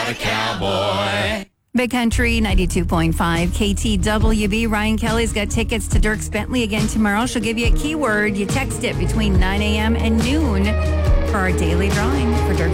a cowboy. Big Country 92.5 KTWB. Ryan Kelly's got tickets to Dierks Bentley again tomorrow. She'll give you a keyword. You text it between 9 a.m. and noon for our daily drawing for Dierks